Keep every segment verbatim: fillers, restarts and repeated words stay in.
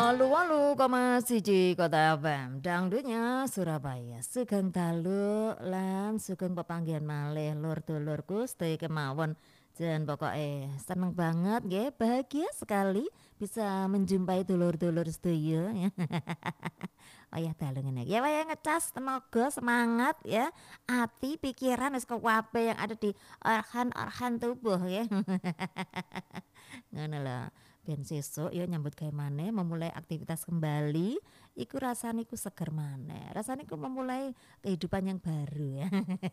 Walu-walu koma siji Kota F M dangdutnya Surabaya sugeng dalu lan sugeng pepanggihan malih lur dulurku sedaya kemawon jan pokoke seneng banget nggih bahagia sekali bisa menjumpai dulur-dulur sedaya wayah dalu ngene ya wayah ngecas tenaga semangat ya ati pikiran wis kabeh yang ada di organ-organ tubuh ya ngono lho. Ben sesuk ya nyambut gawe maneh memulai aktivitas kembali iku rasane iku seger maneh rasane iku memulai kehidupan yang baru ya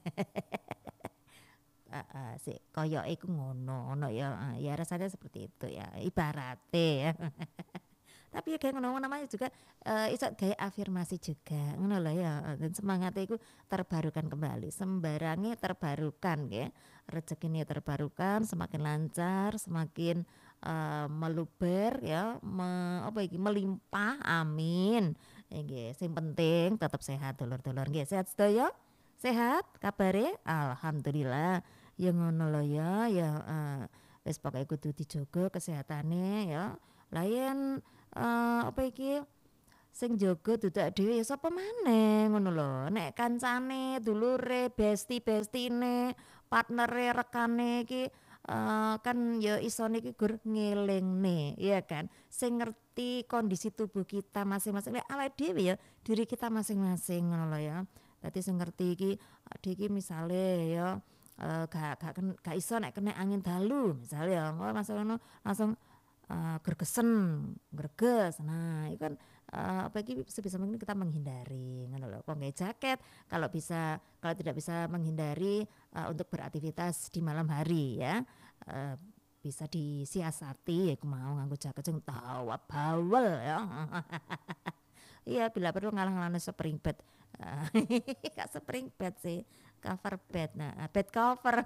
heeh sik koyoke iku ngono ngono ya ya rasanya seperti itu ya ibarate ya tapi ya kayak ngono namanya juga eee, iso gawe afirmasi juga ngono lho ya dan semangatnya iku terbarukan kembali sembarange terbarukan nggih rezekine terbarukan semakin lancar semakin eee, meluber ya me apa iki melimpah amin nggih sing penting tetep sehat dulur-dulur nggih sehat sedaya sehat kabare alhamdulillah ya ngono lho ya ya eee, wis pokoke kudu dijaga kesehatane ya layan eee, apa iki sing jaga dudak dhewe ya sapa maneh ngono lho nek kancane dulure besti-bestine partnere rekane iki eee, kan ya isone iki gur ngelingne ya kan sing ngerti kondisi tubuh kita masing-masing nek awake dhewe ya diri kita masing-masing ngono lho ya dadi sing ngerti iki ade iki misale ya eee, gak gak ken gak iso nek kena angin dalu misale ya engko langsung ngono langsung eee, gergesen greges nah itu kan eee, apa iki sebisa mungkin kita menghindari ngono lho kok nggawe jaket kalau bisa kalau tidak bisa menghindari eee, untuk beraktivitas di malam hari ya eee, bisa disiasati ya iku mau nganggo jaket sing dawa bawel ya iya bila perlu ngalah-ngalahno spring bed gak spring bed sih cover bed nah bed cover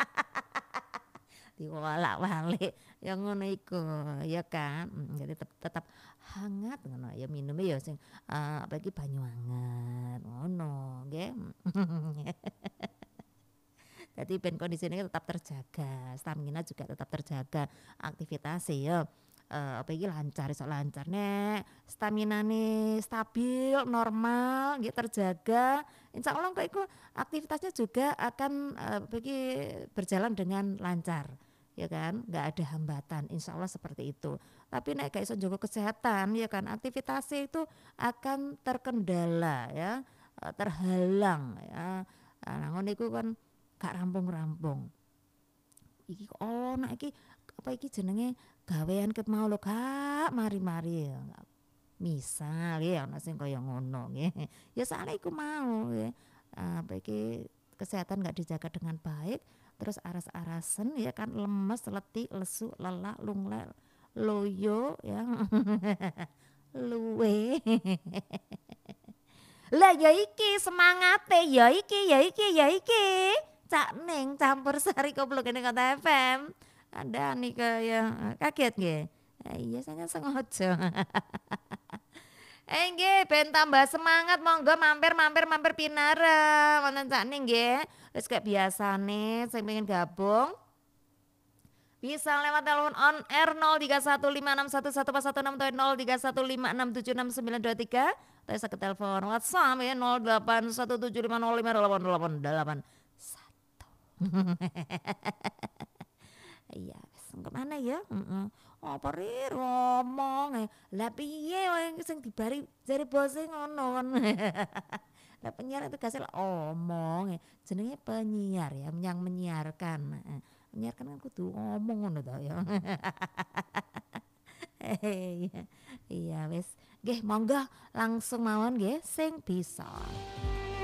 diwalak-walik ya ngono iku ya kan mhm, jadi tetep tetap hangat ngono ya minumnya ya sing eee, apa iki banyu anget ngono nggih dadi ben kondisine tetap terjaga stamina juga tetap terjaga aktivitas ya eee, apa iki lancar iso lancar nek staminane stabil normal nggih terjaga insyaallah kok iku aktivitasnya juga akan eee, apa iki berjalan dengan lancar ya kan nggak ada hambatan insyaallah seperti itu tapi nek gak iso njaga kesehatan ya kan aktivitasnya itu akan terkendala ya eee, terhalang ya nah ngono iku kan gak rampung-rampung iki kok ono iki apa iki jenenge gawean ket mau lho Kak mari-mari ya misal ya ana sing kaya ngono nggih ya soalnya iku mau ya apa iki kesehatan nggak dijaga dengan baik terus aras-arasen ya kan lemes letih lesu lelah lunglai loyo ya luwe lah ya iki semangate ya iki ya iki ya iki Cak Ning campur sari koplo kene Kota F M ada nih kayak kaget nggih eh, iya saya sengaja eh nggih ben tambah semangat monggo mampir mampir mampir pinara wonten Cak Ning nggih wis kayak biasane sing pengen gabung bisa lewat telepon on air nol tiga satu lima enam satu satu empat satu enam atau nol tiga satu lima enam tujuh enam sembilan dua tiga atau bisa ke telepon WhatsApp ya nol delapan satu tujuh lima nol lima delapan delapan delapan satu. Iya, wis kemana ya? Heeh. Apa ri ngomong e. Lah piye wae sing dibari jare bose ngono kan. Lah penyiar itu tugasnya omong, jenenge penyiar ya, yang menyiarkan. Heeh. Menyiarkan kan kudu ngomong ngono to ya. Iya, iya wis. Nggih monggo langsung mawon nggih sing bisa.